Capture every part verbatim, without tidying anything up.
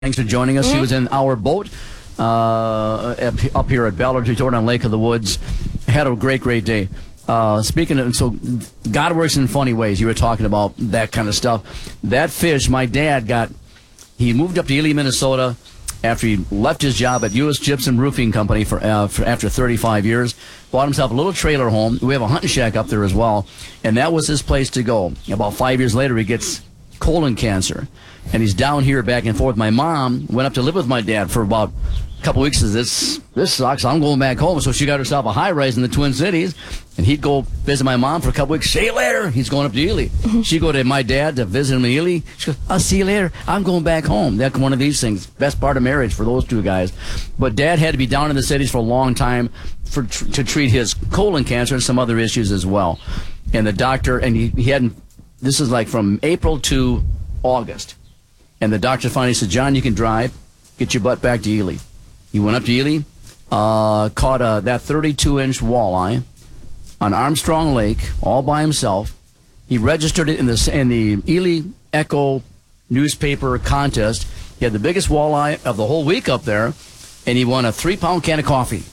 Thanks for joining us. Mm-hmm. She was in our boat uh, up here at Ballard Resort on Lake of the Woods. Had a great, great day. Uh, speaking of, so God works in funny ways. You were talking about that kind of stuff. That fish, my dad got, he moved up to Ely, Minnesota after he left his job at U S Gypsum Roofing Company for, uh, for after thirty-five years. Bought himself a little trailer home. We have a hunting shack up there as well. And that was his place to go. About five years later, he gets colon cancer. And he's down here back and forth. My mom went up to live with my dad for about a couple weeks. Says, this, this sucks. I'm going back home. So she got herself a high-rise in the Twin Cities. And he'd go visit my mom for a couple weeks. See you later. He's going up to Ely. Mm-hmm. She'd go to my dad to visit him in Ely. She goes, I'll see you later. I'm going back home. That's one of these things. Best part of marriage for those two guys. But Dad had to be down in the cities for a long time for to treat his colon cancer and some other issues as well. And the doctor, and he, he hadn't, this is like from April to August. And the doctor finally said, John, you can drive. Get your butt back to Ely. He went up to Ely, uh, caught uh, that thirty-two inch walleye on Armstrong Lake all by himself. He registered it in the, in the Ely Echo newspaper contest. He had the biggest walleye of the whole week up there, and he won a three-pound can of coffee.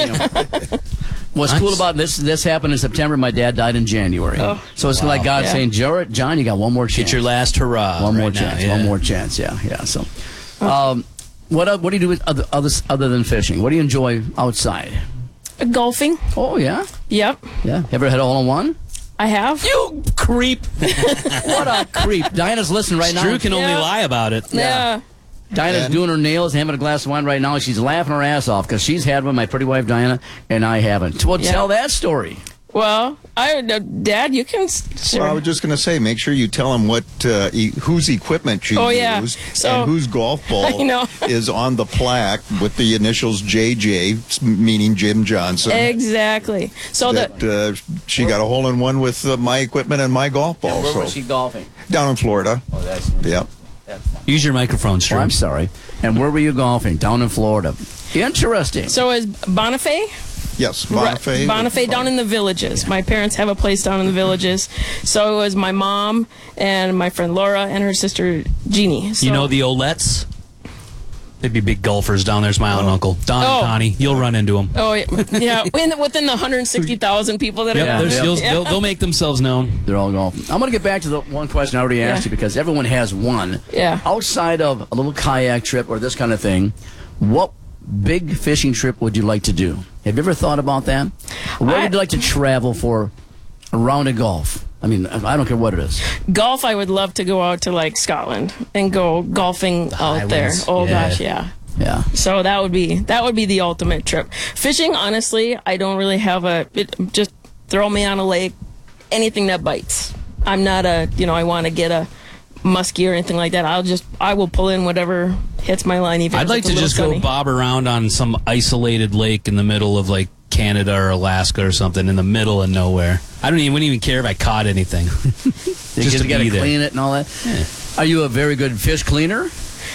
What's nice. Cool about this, this happened in September. My dad died in January. Oh, so it's wow. like God yeah. saying, Jared, John, you got one more chance. Get your last hurrah. One right more now, chance. yeah. One more chance. Yeah, yeah. So, um, what what do you do with other, other, other than fishing? What do you enjoy outside? Golfing. Oh, yeah? Yep. Yeah. Ever had a hole-in-one? I have. You creep. What a creep. Diana's listening right now. Drew can yeah. only lie about it. Yeah. yeah. Diana's and? doing her nails, having a glass of wine right now. She's laughing her ass off because she's had one, my pretty wife Diana, and I haven't. Well, yeah. tell that story. Well, I, uh, Dad, you can. Sure. Well, I was just going to say, make sure you tell him what uh, e whose equipment you oh, use yeah. so, and whose golf ball know. is on the plaque with the initials J J, meaning Jim Johnson. Exactly. So that the, uh, she got a hole in one with uh, my equipment and my golf ball. Yeah, where so. was she golfing? Down in Florida. Oh, that's yep. Use your microphone, Drew. Oh, I'm sorry. And where were you golfing? Down in Florida. Interesting. So is Bonifay? Yes, Bonifay. Bonifay down in the Villages. Yeah. My parents have a place down in the Villages. So it was my mom and my friend Laura and her sister Jeannie. So, you know the Olettes? They'd be big golfers down there. It's my aunt and uncle. Don oh. and Connie. You'll run into them. Oh, yeah. yeah. Within the one hundred sixty thousand people that yep, are yeah. yeah. They'll, they'll make themselves known. They're all golfing. I'm going to get back to the one question I already asked yeah. you because everyone has one. Yeah. Outside of a little kayak trip or this kind of thing, what big fishing trip would you like to do? Have you ever thought about that? Where I, would you like to travel for a round of golf? I mean, I don't care what it is. Golf, I would love to go out to, like, Scotland and go golfing the out there. Oh, yeah. gosh, yeah. Yeah. So that would be that would be the ultimate trip. Fishing, honestly, I don't really have a it, just throw me on a lake, anything that bites. I'm not a, you know, I want to get a muskie or anything like that. I'll just I will pull in whatever hits my line. Even I'd like to just sunny. go bob around on some isolated lake in the middle of like Canada or Alaska or something in the middle of nowhere. I don't even wouldn't even care if I caught anything. Just to get to clean it and all that. Yeah. Are you a very good fish cleaner?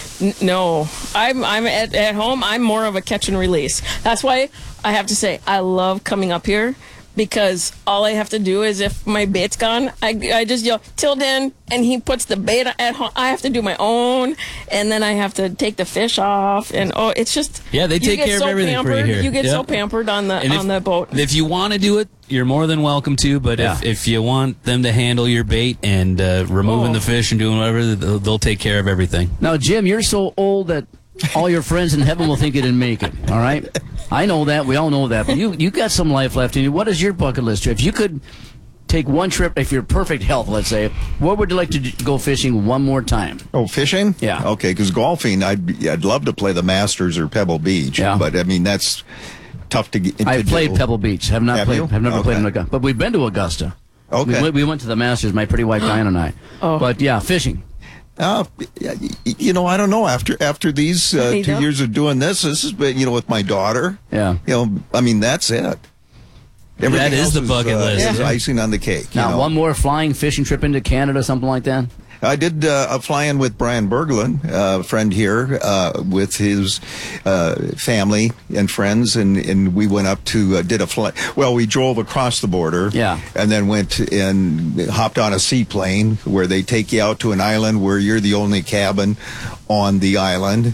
No, I'm I'm at, at home. I'm more of a catch and release. That's why I have to say I love coming up here because all I have to do is if my bait's gone, I, I just yell Tilden, and he puts the bait at home. I have to do my own, and then I have to take the fish off, and oh, it's just yeah. They take care so of everything pampered, for you here. You get yep. so pampered on the and on if, the boat. If you want to do it, you're more than welcome to. But yeah. if if you want them to handle your bait and uh, removing oh. the fish and doing whatever, they'll, they'll take care of everything. Now, Jim, you're so old that all your friends in heaven will think you didn't make it. All right, I know that. We all know that. But you you got some life left in you. What is your bucket list? If you could take one trip, if you're perfect health, let's say, where would you like to go fishing one more time? Oh, fishing? Yeah. Okay, because golfing, I'd I'd love to play the Masters or Pebble Beach. Yeah. But I mean that's tough to get. I've played do. Pebble Beach. Have not Have played. you? Have never okay. played in Augusta, but we've been to Augusta. Okay. We went, we went to the Masters. My pretty wife Diane and I. Oh. But yeah, fishing. Uh, you know, I don't know. After after these uh, two don't? years of doing this, this has been, you know, with my daughter. Yeah. You know, I mean, that's it. Everything that is the bucket is, uh, list. is icing on the cake. Now, you know? one more flying fishing trip into Canada, something like that. I did uh, a fly-in with Brian Berglund, a friend here, uh, with his uh, family and friends, and, and we went up to, uh, did a fly, well, we drove across the border, yeah, and then went and hopped on a seaplane where they take you out to an island where you're the only cabin on the island.